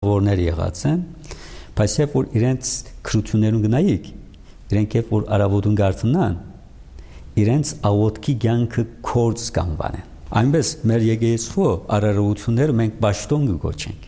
ողորներ եղած են, բայց երբ որ իրենց քրություններուն գնայիք, իրենք երբ որ արավոտուն գարտնան, իրենց աղոտքի կյանքը կորց կանվանեն։ Այնպես մեր եկեղեցու արարողությունները մենք պաշտոն կգոչենք։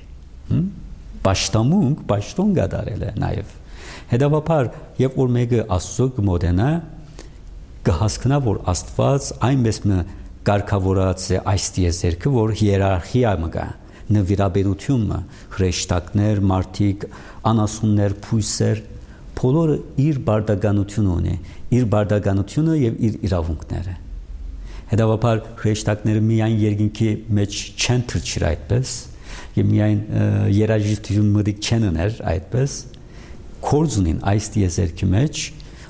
Պաշտամունք, պաշտոն կատարել է նաև։ Հետևաբար, երբ որ մեկը Աստծո կմոտենա, կհասկանա, որ Աստված այնպես կարգավորած է այս տիեզերքը, որ հիերարխիա կա, նվիրաբերություն, հրեշտակներ, մարդիկ, անասուններ, փույսեր, բոլորը իր բարդականությունը ունի, իր բարդականությունը եւ իր իրավունքները։ Հետևաբար հրեշտակները միայն երկինքի մեջ չեն թրջիր այդպես, եւ միայն երաժշտություն մտիկ չեն ուներ այդպես, կորձ ունին այս տիեզերքի մեջ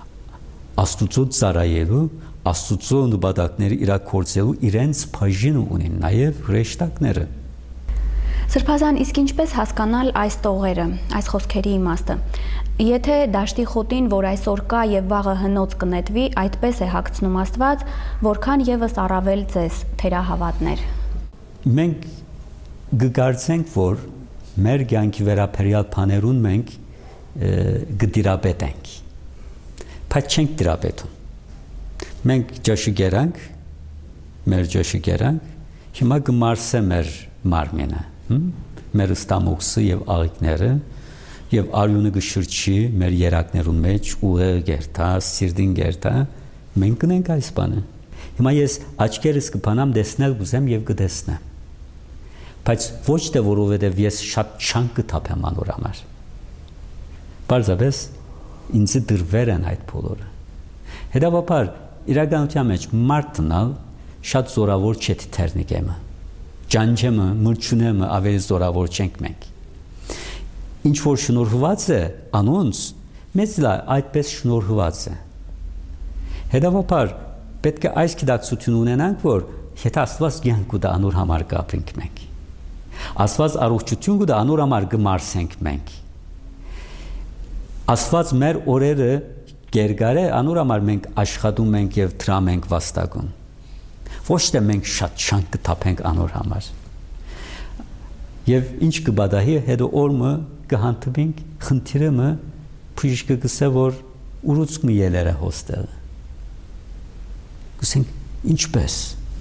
Աստուծո ծառայելու, Աստուծո նպատակները իրագործելու իրենց բաժինը ունին նաև հրեշտակները։ Սրբազան, իսկ ինչպես հասկանալ այս տողերը, այս խոսքերի իմաստը։ Եթե դաշտի խոտին, որ այսօր կա եւ վաղը հնոց կնետվի, այդպես է հագցնում Աստված, որքան եւս առավել ձեզ, թերահավատներ։ Մենք գկարծենք, որ մեր կյանքի վերաբերյալ բաներուն մենք գդիրապետենք, բայց չենք դիրապետում։ Մենք ջաշի գերանք, մեր ջաշի գերանք, հիմա գմարսե մեր մարմինը, մեր ստամոքսը եւ աղիքները, եւ արյունը գշրջի մեր երակներուն մեջ, ուղեղը գերտա, սիրտին գերտա, մենք կնենք այս բանը։ Հիմա ես աչքերս կփանամ տեսնել գուզեմ եւ կտեսնեմ։ Բայց ոչ թե որովհետեւ ես շատ չանկ կթափեմ անոր համար։ Պարզապես ինձ դրվեր են այդ բոլորը։ Հետևաբար իրականության մեջ մարդնալ շատ զորավոր չէ թերնիկեմը։ Ջանջեմը, մրջունեմը ավելի զորավոր չենք մենք։ Ինչ որ շնորհված է անոնց, մեծ այդպես շնորհված է։ Հետևաբար պետք է այս գիտակցություն ունենանք, որ եթե Աստված կյանք կտա անոր համար կապրենք մենք։ Աստված առողջություն կտա անոր համար կմարսենք մենք։ Աստված մեր օրերը գերգար է, անոր համար մենք աշխատում ենք եւ դրամ ենք վաստակում։ Ոչ թե մենք շատ շանկ կթափենք անոր համար։ Եվ ինչ կբադահի հետո օրը կհանդիպենք խնդիրը փուշկը գսե որ ուրուցք մի ելերը հոստել։ Գսենք ինչպես։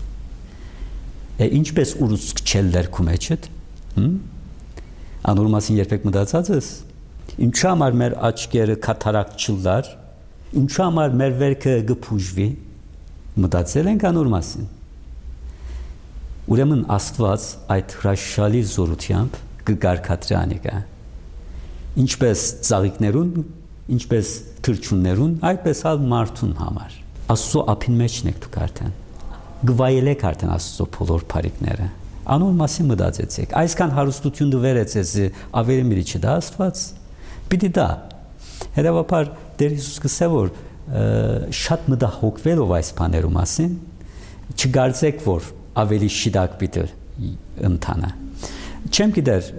Ինչպես ուրուցք չելներ քու մեջդ։ Անոր մասին երբեք մտածած ես։ Ինչու համար մեր աչքերը կատարակ չլար, ինչու համար մեր վերքը գփուժվի, մտածել ենք անոր մասին։ Ուրեմն Աստված այդ հրաշալի զորությամբ կգարկադրի անիկա։ Ինչպես ծաղիկներուն, ինչպես թրջուններուն, այդպես ալ մարդուն համար։ Աստծո ափին մեջն եք դուք արդեն։ Գվայելեք արդեն Աստծո բոլոր բարիքները։ Անոր մասին մտածեցեք։ Այսքան հարստություն դվերեց ես ավելի մի չդա Աստված։ Պիտի դա։ Հետևաբար Տեր Հիսուս գսե որ շատ մտահոգվելով այս բաներու մասին, չգարձեք որ ավելի շիդակ պիտի ընթանա։ Չեմ գիտեր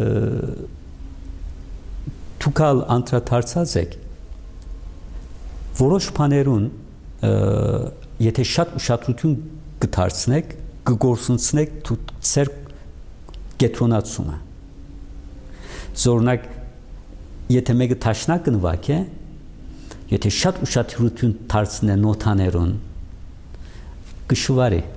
դուքալ անդրադարձած եք որոշ բաներուն եթե շատ ուշադրություն կդարձնեք, կգործունցնեք ձեր կետրոնացումը։ Զորնակ եթե մեկը տաշնակ նվակ է, եթե շատ ուշադրություն դարձնե նոթաներուն, կշվարի։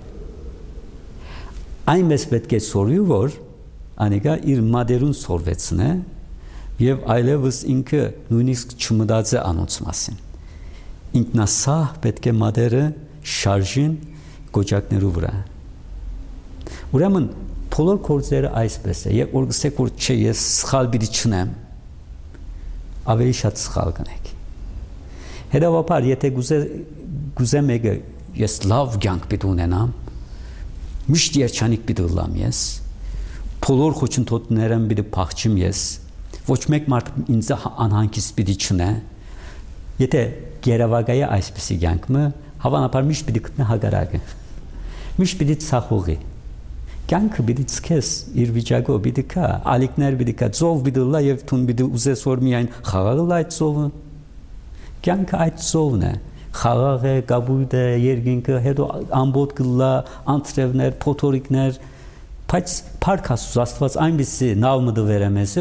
Այնպես պետք է սորվի, որ անիկա իր մադերուն սորվեցնե եւ այլևս ինքը նույնիսկ չմտածի անոնց մասին։ Ինքնասահ պետք է մադերը շարժին գոճակներու վրա։ Ուրեմն բոլոր գործերը այսպես է, երբ որ գսեք որ չէ ես սխալ բիդի չնեմ, ավելի շատ սխալ կնեք։ Հետևաբար եթե գուզե մեկը ես լավ կյանք պիտի ունենամ, միշտ երջանիկ պիտի լամ ես, բոլոր խոչընդոտներեմ պիտի փախչեմ ես, ոչ մեկ մարդ ինձ անհանգիստ պիտի չնե, եթե գերավագայա այսպիսի կյանքը, հավանաբար միշտ պիտի գտնե հագարակը, միշտ պիտի ցախողի, կյանքը պիտի ցկես իր վիճակով պիտի կա, ալիքներ պիտի կա, ծով պիտի լա եւ թուն պիտի ուզես որ միայն խաղալ այդ ծովը, կյանքը այդ ծովն է, խաղաղ է, կապույտ է, երկինքը, հետո ամբոտ կլա, անտրևներ, փոթորիկներ, բայց Փառք Աստծո, Աստված այնպեսի նավ մտվեր է մեզ,